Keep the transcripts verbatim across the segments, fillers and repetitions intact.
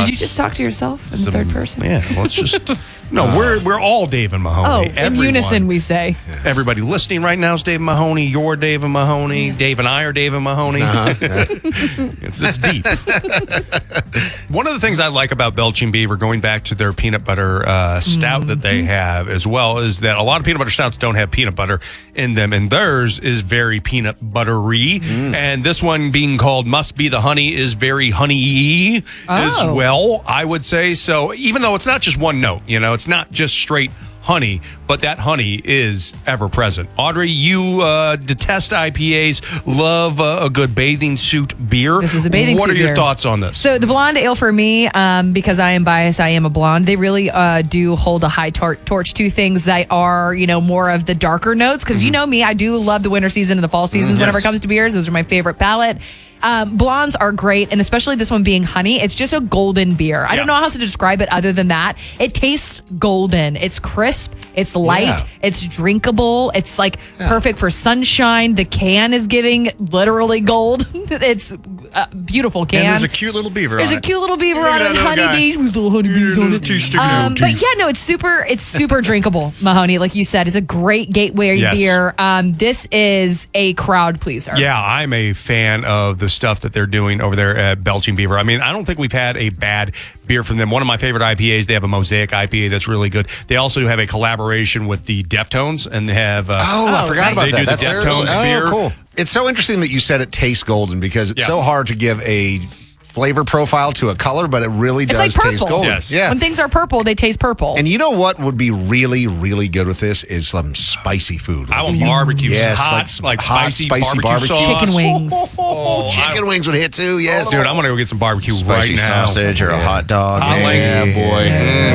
Did you just talk to yourself in the third person? Yeah, let's just... No, uh, we're we're all David Mahoney. Oh, Everyone. in unison we say. Yes. Everybody listening right now is David Mahoney. You're David Mahoney. Yes. Dave and I are David Mahoney. Uh-huh. it's, it's deep. One of the things I like about Belching Beaver, going back to their peanut butter uh, stout mm-hmm. that they have as well, is that a lot of peanut butter stouts don't have peanut butter in them, and theirs is very peanut buttery. Mm. And this one being called Must Be the Honey is very honey-y oh. as well, I would say. So even though it's not just one note, you know, it's not just straight honey, but that honey is ever present. Audrey, you uh, detest I P As, love uh, a good bathing suit beer. This is a bathing what suit beer. What are your thoughts on this? So the blonde ale for me, um, because I am biased, I am a blonde. They really uh, do hold a high tor- torch to things that are, you know, more of the darker notes. Because mm-hmm. you know me, I do love the winter season and the fall seasons. Mm, whenever yes. it comes to beers, those are my favorite palette. Um, blondes are great, and especially this one being honey. It's just a golden beer. I yeah. don't know how to describe it other than that. It tastes golden. It's crisp. It's light. Yeah. It's drinkable. It's like yeah. perfect for sunshine. The can is giving literally gold. It's a beautiful can. And there's a cute little beaver there's on a it. There's a cute little beaver on it. Honeybees with little honeybees on it. Um, but yeah, no, it's super, it's super drinkable, Mahoney. Like you said, it's a great gateway yes. beer. Um, this is a crowd pleaser. Yeah, I'm a fan of the stuff that they're doing over there at Belching Beaver. I mean, I don't think we've had a bad beer from them. One of my favorite I P As, they have a Mosaic I P A that's really good. They also have a collaboration with the Deftones, and they have... Uh, oh, I forgot about they that. They do that's the Deftones oh, beer. Cool. It's so interesting that you said it tastes golden, because it's yeah. so hard to give a flavor profile to a color, but it really it's does like taste golden. Yes. Yeah. When things are purple, they taste purple. And you know what would be really, really good with this is some spicy food. I want barbecue. Yes, hot, like, like hot, spicy, spicy barbecue, barbecue. sauce. Chicken wings. Oh, chicken I, wings would hit too, yes. Dude, I'm going to go get some barbecue spicy right now. sausage or yeah. a hot dog. Hot yeah, yeah, boy. Yeah. Mm,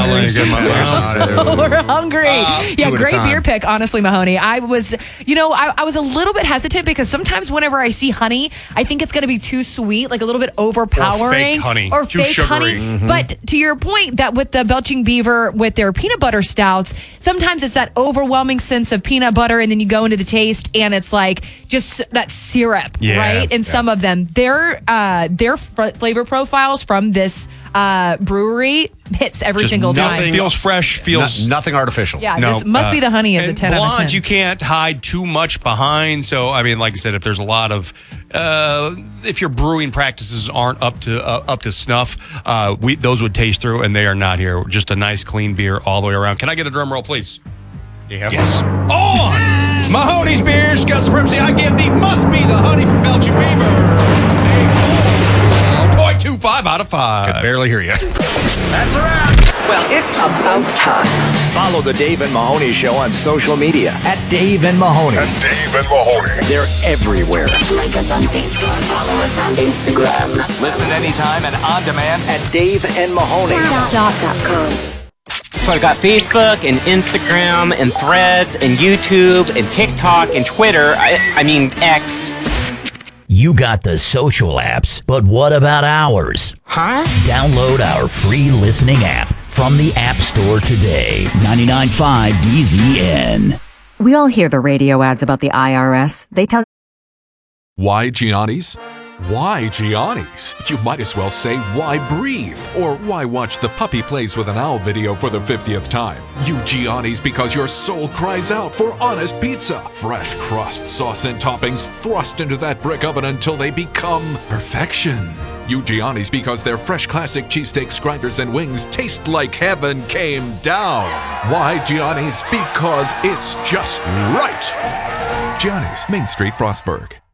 we're, hungry. we're hungry. Uh, yeah, great beer pick, honestly, Mahoney. I was, you know, I, I was a little bit hesitant because sometimes whenever I see honey, I think it's going to be too sweet, like a little bit overpowering. Or fake honey. Or Too fake sugary. honey. Mm-hmm. But to your point, that with the Belching Beaver, with their peanut butter stouts, sometimes it's that overwhelming sense of peanut butter, and then you go into the taste, and it's like just that syrup, yeah, right? And yeah. some of them, their uh, their f- flavor profiles from this uh, brewery hits every just single nothing time. Feels fresh, feels... No, nothing artificial. Yeah, no, this must uh, be the honey is a ten blondes, out of ten. You can't hide too much behind. So, I mean, like I said, if there's a lot of... Uh, if your brewing practices aren't up to uh, up to snuff, uh, we those would taste through, and they are not here. Just a nice, clean beer all the way around. Can I get a drum roll, please? Yeah. Yes. On Mahoney's Beers, got supremacy. I give the Must Be the Honey from Belching Beaver a four point two five out of five. Could barely hear you. That's a wrap. Well, it's about time. Follow the Dave and Mahoney Show on social media at Dave and Mahoney. At Dave and Mahoney. They're everywhere. Like us on Facebook. Follow us on Instagram. Listen anytime and on demand at Dave and Mahoney. dot com. So I've got Facebook and Instagram and Threads and YouTube and TikTok and Twitter. I, I mean, X. You got the social apps, but what about ours? Huh? Download our free listening app from the App Store today. ninety-nine point five D Z N. We all hear the radio ads about the I R S. They tell... Why Gianni's? Why Gianni's? You might as well say why breathe, or why watch the Puppy Plays with an Owl video for the fiftieth time. You Gianni's because your soul cries out for honest pizza. Fresh crust, sauce, and toppings thrust into that brick oven until they become perfection. You Gianni's because their fresh classic cheesesteaks, grinders, and wings taste like heaven came down. Why Gianni's? Because it's just right. Gianni's, Main Street, Frostburg.